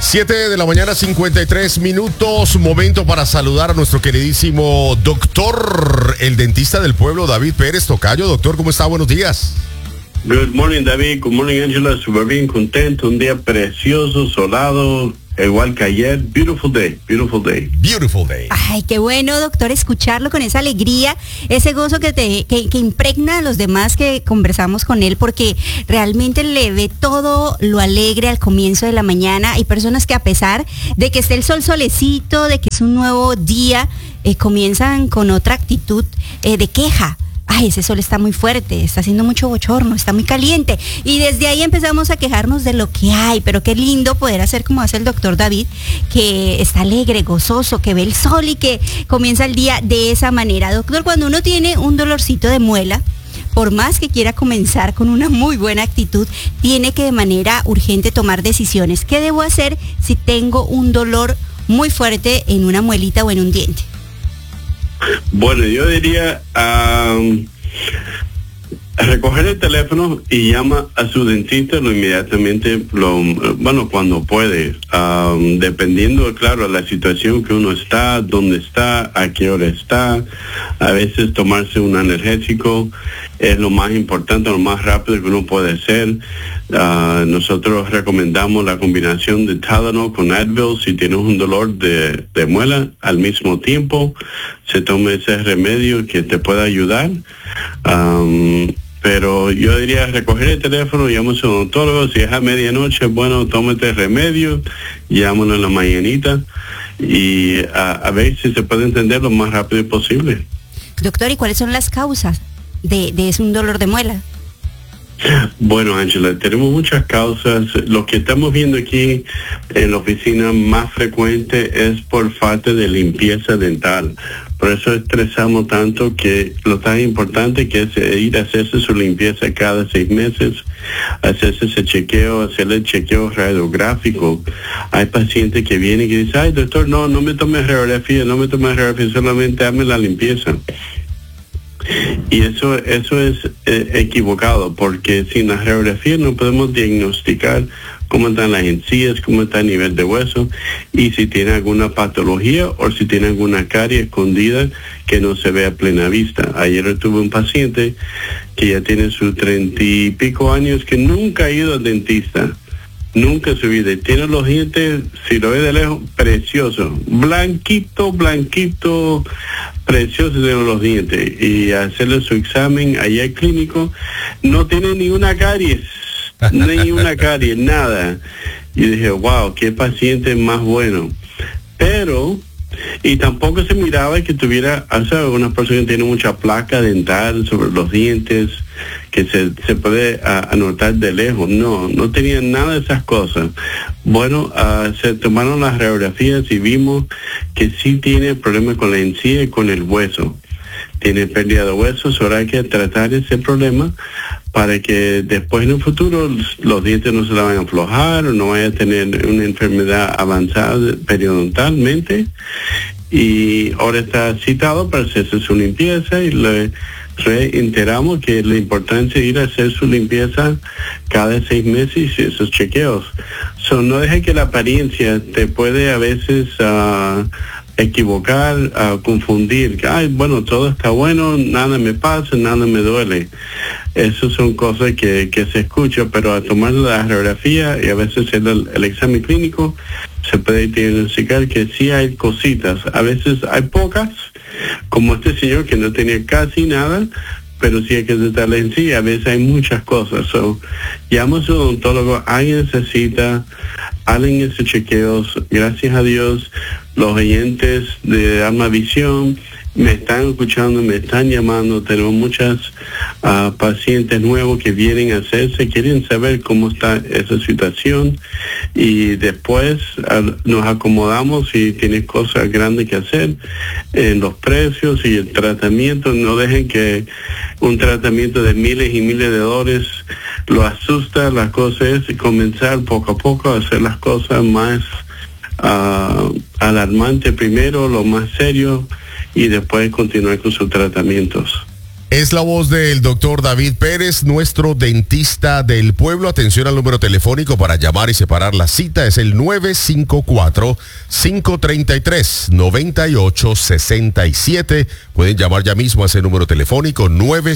7:53 a.m, momento para saludar a nuestro queridísimo doctor, el dentista del pueblo, David Pérez Tocayo. Doctor, ¿cómo está? Buenos días. Good morning, David. Good morning, Angela. Súper bien, contento. Un día precioso, solado, igual que ayer. Beautiful day, beautiful day. Beautiful day. Ay, qué bueno, doctor, escucharlo con esa alegría, ese gozo que impregna a los demás que conversamos con él, porque realmente le ve todo lo alegre al comienzo de la mañana. Hay personas que, a pesar de que esté el sol solecito, de que es un nuevo día, comienzan con otra actitud de queja. Ay, ese sol está muy fuerte, está haciendo mucho bochorno, está muy caliente. Y desde ahí empezamos a quejarnos de lo que hay. Pero qué lindo poder hacer como hace el doctor David, que está alegre, gozoso, que ve el sol y que comienza el día de esa manera. Doctor, cuando uno tiene un dolorcito de muela, por más que quiera comenzar con una muy buena actitud, tiene que de manera urgente tomar decisiones. ¿Qué debo hacer si tengo un dolor muy fuerte en una muelita o en un diente? Bueno, yo diría recoger el teléfono y llama a su dentista inmediatamente, cuando puede, dependiendo, claro, la situación que uno está, dónde está, a qué hora está. A veces tomarse un analgésico es lo más importante, lo más rápido que uno puede hacer. Nosotros recomendamos la combinación de Tylenol con Advil. Si tienes un dolor de muela, al mismo tiempo se tome ese remedio que te pueda ayudar. Pero yo diría recoger el teléfono, llámase a un odontólogo. Si es a medianoche, bueno, tómate el remedio, llámalo en la mañanita y a ver si se puede entender lo más rápido posible. Doctor, ¿y cuáles son las causas de un dolor de muela? Bueno, Angela, tenemos muchas causas. Lo que estamos viendo aquí en la oficina más frecuente es por falta de limpieza dental. Por eso estresamos tanto, que lo tan importante que es ir a hacerse su limpieza cada 6 meses, hacerse ese chequeo, hacerle el chequeo radiográfico. Hay pacientes que vienen y dicen, ay, doctor, no me tome radiografía, solamente hazme la limpieza. Y eso es equivocado, porque sin la radiografía no podemos diagnosticar cómo están las encías, cómo está el nivel de hueso, y si tiene alguna patología o si tiene alguna carie escondida que no se ve a plena vista. Ayer tuve un paciente que ya tiene sus 30 y pico años, que nunca ha ido al dentista, nunca en su vida. Tiene los dientes, si lo ve de lejos, precioso, blanquito, precioso de los dientes. Y hacerle su examen allá clínico, no tiene ninguna caries, nada. Y dije, wow, qué paciente más bueno. Pero, y tampoco se miraba que tuviera, algunas personas que tienen mucha placa dental sobre los dientes, que se puede anotar de lejos. No tenían nada de esas cosas. Bueno, se tomaron las radiografías y vimos que sí tiene problemas con la encía y con el hueso. Tiene pérdida de huesos. Ahora hay que tratar ese problema para que después en el futuro los dientes no se la van a aflojar o no vaya a tener una enfermedad avanzada periodontalmente. Y ahora está citado para hacerse su limpieza y le reiteramos que la importancia de ir a hacer su limpieza cada 6 meses y esos chequeos. No deje que la apariencia te puede a veces equivocar, confundir. Ay, bueno, todo está bueno, nada me pasa, nada me duele. Esas son cosas que se escuchan, pero a tomar la radiografía y a veces el examen clínico se puede diagnosticar que sí hay cositas. A veces hay pocas, como este señor que no tenía casi nada, pero sí hay que tratarla en sí. A veces hay muchas cosas. Llama a su odontólogo, alguien necesita, hagan esos chequeos. Gracias a Dios, los oyentes de Alma Visión me están escuchando, me están llamando. Tenemos muchas pacientes nuevos que vienen a hacerse, quieren saber cómo está esa situación, y después nos acomodamos si tienes cosas grandes que hacer en los precios y el tratamiento. No dejen que un tratamiento de miles y miles de dólares lo asusta. La cosa es comenzar poco a poco a hacer las cosas más alarmantes primero, lo más serio, y después continuar con sus tratamientos. Es la voz del doctor David Pérez, nuestro dentista del pueblo. Atención al número telefónico para llamar y separar la cita. Es el 954-533-9867. Pueden llamar ya mismo a ese número telefónico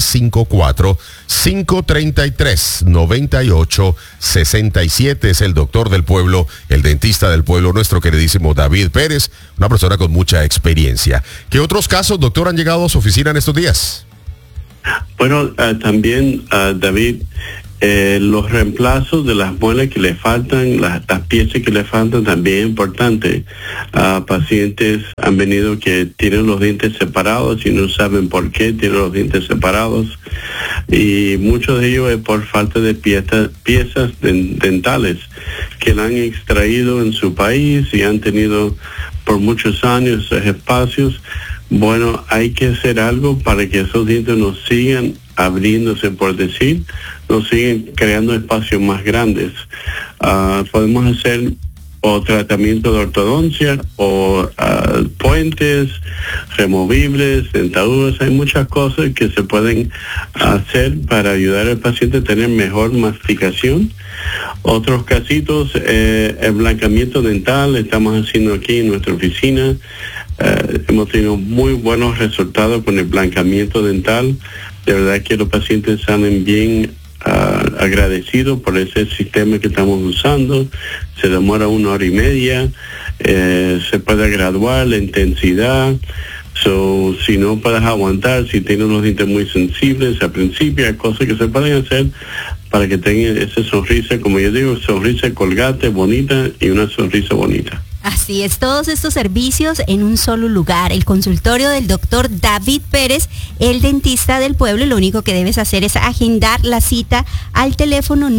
954-533-9867. Es el doctor del pueblo, el dentista del pueblo, nuestro queridísimo David Pérez, una persona con mucha experiencia. ¿Qué otros casos, doctor, han llegado a su oficina en estos días? Bueno, también, David, los reemplazos de las muelas que le faltan, las piezas que le faltan, también es importante. Pacientes han venido que tienen los dientes separados y no saben por qué tienen los dientes separados. Y muchos de ellos es por falta de piezas dentales que la han extraído en su país y han tenido por muchos años esos espacios. Bueno, hay que hacer algo para que esos dientes no sigan abriéndose, por decir, no sigan creando espacios más grandes. Podemos hacer o tratamiento de ortodoncia o puentes removibles, dentaduras. Hay muchas cosas que se pueden hacer para ayudar al paciente a tener mejor masticación. Otros casitos, el blanqueamiento dental, estamos haciendo aquí en nuestra oficina. Hemos tenido muy buenos resultados con el blanqueamiento dental. De verdad que los pacientes salen bien agradecidos por ese sistema que estamos usando. Se demora 1 hora y media. Se puede graduar la intensidad. Si no puedes aguantar, si tienes unos dientes muy sensibles al principio, hay cosas que se pueden hacer para que tengan esa sonrisa, como yo digo, sonrisa Colgate bonita y una sonrisa bonita. Así es, todos estos servicios en un solo lugar. El consultorio del doctor David Pérez, el dentista del pueblo. Lo único que debes hacer es agendar la cita al teléfono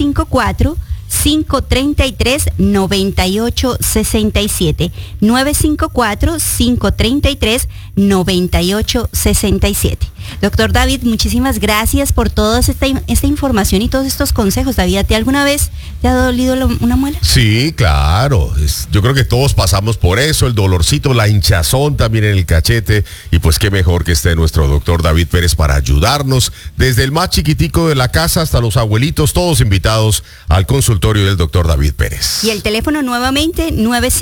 954-533-9867. 954-533-9867. Doctor David, muchísimas gracias por toda esta información y todos estos consejos. David, ¿a ti alguna vez te ha dolido una muela? Sí, claro. Yo creo que todos pasamos por eso, el dolorcito, la hinchazón también en el cachete. Y pues qué mejor que esté nuestro doctor David Pérez para ayudarnos. Desde el más chiquitico de la casa hasta los abuelitos, todos invitados al consultorio del doctor David Pérez. Y el teléfono nuevamente,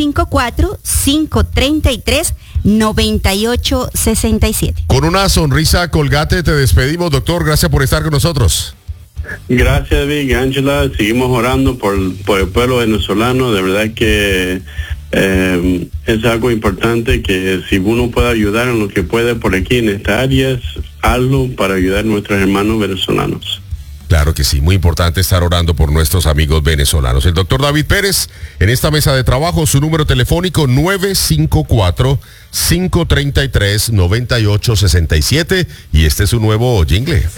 954-533-9867. Con una sonrisa Colgate te despedimos, doctor. Gracias por estar con nosotros. Gracias, Vic, Ángela. Seguimos orando por el pueblo venezolano. De verdad que es algo importante que si uno puede ayudar en lo que puede por aquí en esta área, hazlo para ayudar a nuestros hermanos venezolanos. Claro que sí, muy importante estar orando por nuestros amigos venezolanos. El doctor David Pérez, en esta mesa de trabajo, su número telefónico 954-533-9867 y este es su nuevo jingle.